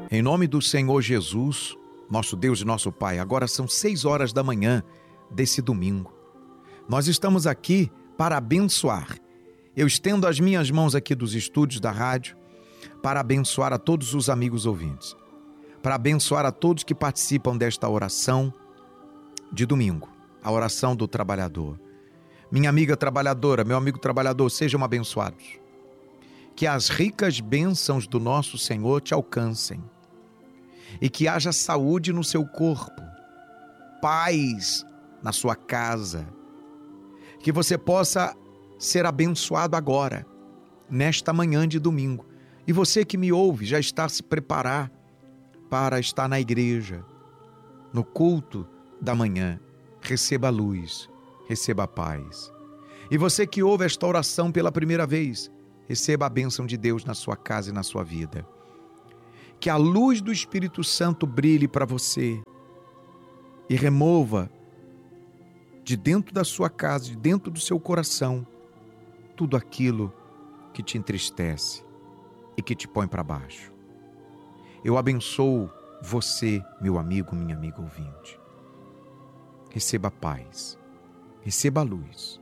Em nome do Senhor Jesus, nosso Deus e nosso Pai, agora são 6 horas da manhã desse domingo. Nós estamos aqui para abençoar. Eu estendo as minhas mãos aqui dos estúdios da rádio para abençoar a todos os amigos ouvintes, para abençoar a todos que participam desta oração de domingo, a oração do trabalhador. Minha amiga trabalhadora, meu amigo trabalhador, sejam abençoados. Que as ricas bênçãos do nosso Senhor te alcancem e que haja saúde no seu corpo, paz na sua casa, que você possa ser abençoado agora, nesta manhã de domingo. E você que me ouve já está a se preparar para estar na igreja, no culto da manhã. Receba a luz, receba a paz. E você que ouve esta oração pela primeira vez, receba a bênção de Deus na sua casa e na sua vida. Que a luz do Espírito Santo brilhe para você e remova de dentro da sua casa, de dentro do seu coração, tudo aquilo que te entristece e que te põe para baixo. Eu abençoo você, meu amigo, minha amiga ouvinte. Receba a paz, receba a luz.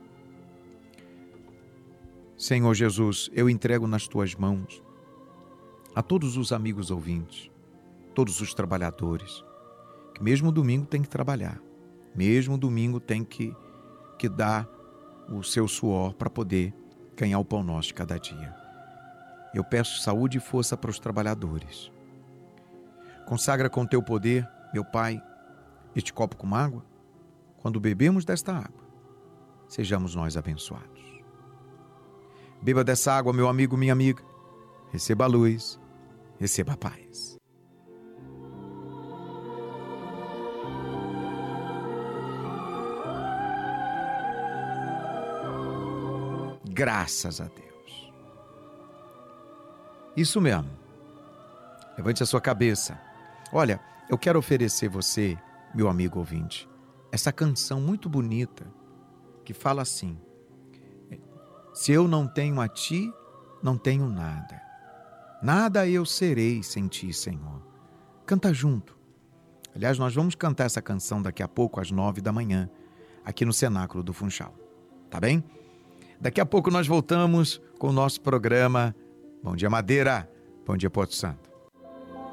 Senhor Jesus, eu entrego nas tuas mãos a todos os amigos ouvintes, todos os trabalhadores, que mesmo domingo tem que trabalhar, mesmo domingo tem que dar o seu suor para poder ganhar o pão nosso de cada dia. Eu peço saúde e força para os trabalhadores. Consagra com teu poder, meu Pai, este copo com água. Quando bebemos desta água, sejamos nós abençoados. Beba dessa água, meu amigo, minha amiga. Receba a luz, receba a paz. Graças a Deus. Isso mesmo. Levante a sua cabeça. Olha, eu quero oferecer você, meu amigo ouvinte, essa canção muito bonita que fala assim: se eu não tenho a ti, não tenho nada. Nada eu serei sem ti, Senhor. Canta junto. Aliás, nós vamos cantar essa canção daqui a pouco, às 9 da manhã, aqui no Cenáculo do Funchal. Tá bem? Daqui a pouco nós voltamos com o nosso programa Bom Dia Madeira, Bom Dia Porto Santo.